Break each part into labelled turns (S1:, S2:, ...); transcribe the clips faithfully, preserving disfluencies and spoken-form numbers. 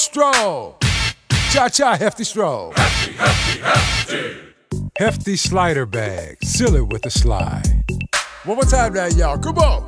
S1: stroll. Cha-cha, hefty stroll.
S2: Hefty, hefty, hefty.
S1: Hefty slider bag, silly with a slide. One more time now, y'all. Come on.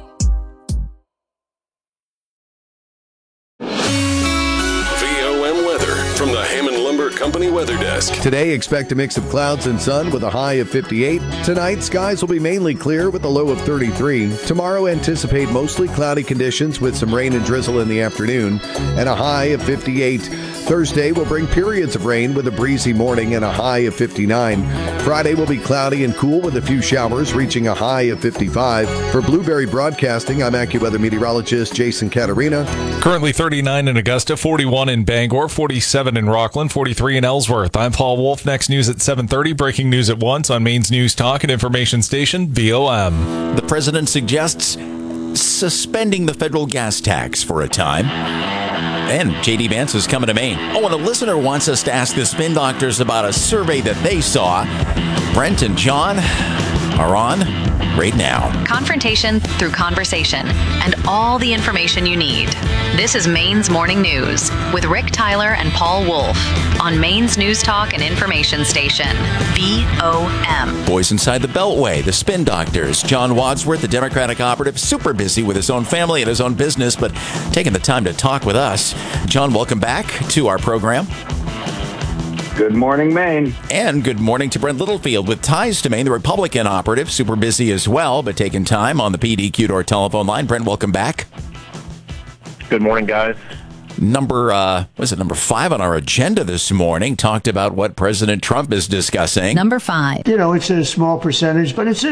S3: V O M weather from the Hammond Lumber Company Weather Desk.
S4: Today, expect a mix of clouds and sun with a high of fifty-eight. Tonight, skies will be mainly clear with a low of thirty-three. Tomorrow, anticipate mostly cloudy conditions with some rain and drizzle in the afternoon and a high of fifty-eight. Thursday will bring periods of rain with a breezy morning and a high of fifty-nine. Friday will be cloudy and cool with a few showers, reaching a high of fifty-five. For Blueberry Broadcasting, I'm AccuWeather meteorologist Jason Caterina.
S5: Currently thirty-nine in Augusta, forty-one in Bangor, forty-seven in Rockland, forty-three in Ellsworth. I'm Paul Wolf. Next news at seven thirty. Breaking news at once on Maine's News Talk and Information Station, V O M.
S6: The president suggests suspending the federal gas tax for a time. And J D Vance is coming to Maine. Oh, and a listener wants us to ask the Spin Doctors about a survey that they saw. Brent and John are on right now.
S7: Confrontation through conversation and all the information you need. This is Maine's Morning News with Rick Tyler and Paul Wolf on Maine's News Talk and Information Station, V O M.
S6: Boys inside the Beltway, the Spin Doctors. John Wadsworth, the Democratic operative, super busy with his own family and his own business, but taking the time to talk with us. John, welcome back to our program.
S8: Good morning, Maine.
S6: And good morning to Brent Littlefield with ties to Maine, the Republican operative, super busy as well, but taking time on the P D Q door telephone line. Brent, welcome back.
S8: Good morning, guys.
S6: Number, uh, what is it, number five on our agenda this morning, talked about what President Trump is discussing.
S7: Number five.
S9: You know, it's a small percentage, but it's